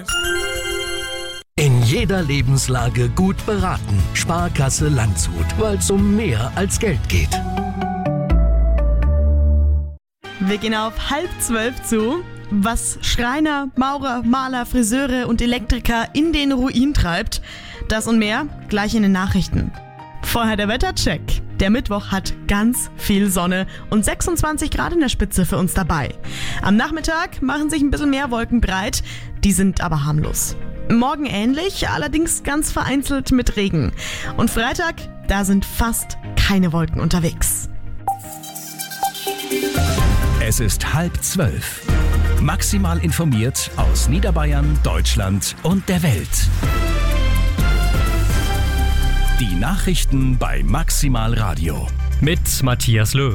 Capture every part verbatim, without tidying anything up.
In jeder Lebenslage gut beraten. Sparkasse Landshut, weil es um mehr als Geld geht. Wir gehen auf halb zwölf zu. Was Schreiner, Maurer, Maler, Friseure und Elektriker in den Ruin treibt, das und mehr gleich in den Nachrichten. Vorher der Wettercheck. Der Mittwoch hat ganz viel Sonne und sechsundzwanzig Grad in der Spitze für uns dabei. Am Nachmittag machen sich ein bisschen mehr Wolken breit, die sind aber harmlos. Morgen ähnlich, allerdings ganz vereinzelt mit Regen. Und Freitag, da sind fast keine Wolken unterwegs. Es ist halb zwölf. Maximal informiert aus Niederbayern, Deutschland und der Welt. Die Nachrichten bei Maximal Radio. Mit Matthias Löw.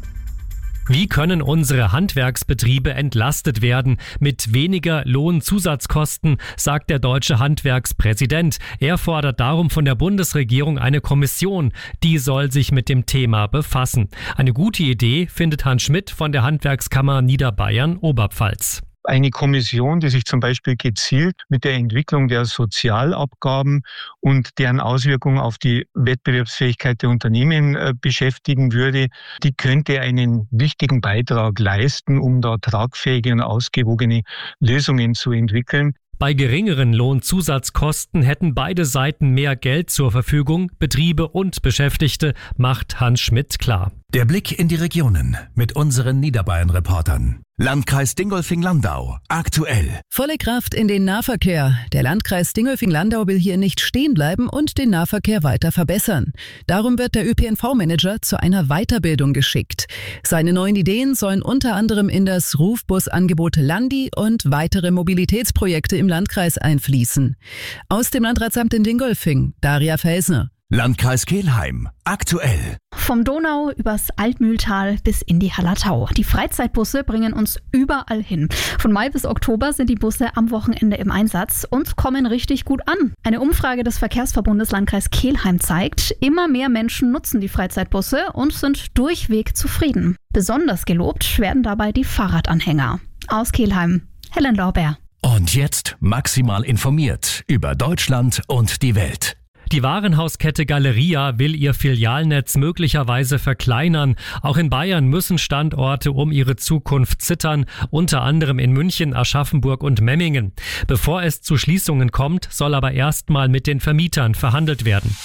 Wie können unsere Handwerksbetriebe entlastet werden mit weniger Lohnzusatzkosten, sagt der deutsche Handwerkspräsident. Er fordert darum von der Bundesregierung eine Kommission, die soll sich mit dem Thema befassen. Eine gute Idee findet Hans Schmidt von der Handwerkskammer Niederbayern Oberpfalz. Eine Kommission, die sich zum Beispiel gezielt mit der Entwicklung der Sozialabgaben und deren Auswirkungen auf die Wettbewerbsfähigkeit der Unternehmen äh, beschäftigen würde, die könnte einen wichtigen Beitrag leisten, um da tragfähige und ausgewogene Lösungen zu entwickeln. Bei geringeren Lohnzusatzkosten hätten beide Seiten mehr Geld zur Verfügung, Betriebe und Beschäftigte, macht Hans Schmidt klar. Der Blick in die Regionen mit unseren Niederbayern-Reportern. Landkreis Dingolfing-Landau, aktuell. Volle Kraft in den Nahverkehr. Der Landkreis Dingolfing-Landau will hier nicht stehen bleiben und den Nahverkehr weiter verbessern. Darum wird der Ö P N V-Manager zu einer Weiterbildung geschickt. Seine neuen Ideen sollen unter anderem in das Rufbusangebot Landi und weitere Mobilitätsprojekte im Landkreis einfließen. Aus dem Landratsamt in Dingolfing, Daria Felsner. Landkreis Kelheim, aktuell. Vom Donau übers Altmühltal bis in die Hallertau. Die Freizeitbusse bringen uns überall hin. Von Mai bis Oktober sind die Busse am Wochenende im Einsatz und kommen richtig gut an. Eine Umfrage des Verkehrsverbundes Landkreis Kelheim zeigt, immer mehr Menschen nutzen die Freizeitbusse und sind durchweg zufrieden. Besonders gelobt werden dabei die Fahrradanhänger. Aus Kelheim, Helen Lorbeer. Und jetzt maximal informiert über Deutschland und die Welt. Die Warenhauskette Galeria will ihr Filialnetz möglicherweise verkleinern. Auch in Bayern müssen Standorte um ihre Zukunft zittern, unter anderem in München, Aschaffenburg und Memmingen. Bevor es zu Schließungen kommt, soll aber erstmal mit den Vermietern verhandelt werden.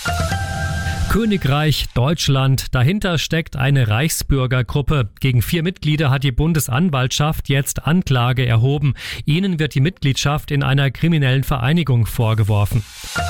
Königreich Deutschland. Dahinter steckt eine Reichsbürgergruppe. Gegen vier Mitglieder hat die Bundesanwaltschaft jetzt Anklage erhoben. Ihnen wird die Mitgliedschaft in einer kriminellen Vereinigung vorgeworfen.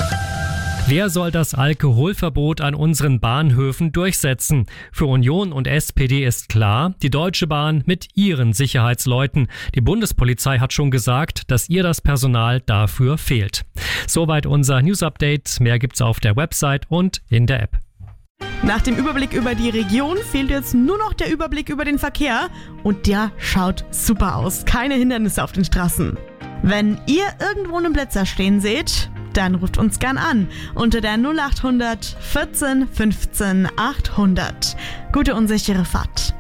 Wer soll das Alkoholverbot an unseren Bahnhöfen durchsetzen? Für Union und S P D ist klar, die Deutsche Bahn mit ihren Sicherheitsleuten. Die Bundespolizei hat schon gesagt, dass ihr das Personal dafür fehlt. Soweit unser News-Update. Mehr gibt's auf der Website und in der App. Nach dem Überblick über die Region fehlt jetzt nur noch der Überblick über den Verkehr. Und der schaut super aus. Keine Hindernisse auf den Straßen. Wenn ihr irgendwo einen Blitzer stehen seht, dann ruft uns gern an unter der null acht hundert vierzehn fünfzehn achthundert. Gute unsichere Fahrt.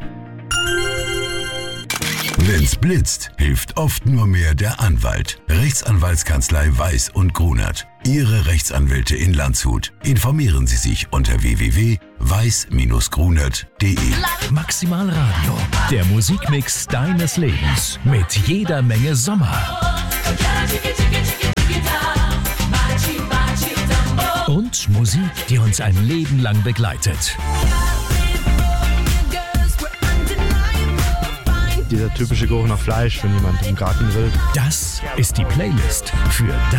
Wenn's blitzt, hilft oft nur mehr der Anwalt. Rechtsanwaltskanzlei Weiß und Grunert. Ihre Rechtsanwälte in Landshut. Informieren Sie sich unter w w w punkt weiß Bindestrich grunert punkt d e. Maximal Radio, der Musikmix deines Lebens mit jeder Menge Sommer. Und Musik, die uns ein Leben lang begleitet. Dieser typische Geruch nach Fleisch, wenn jemand im Garten will. Das ist die Playlist für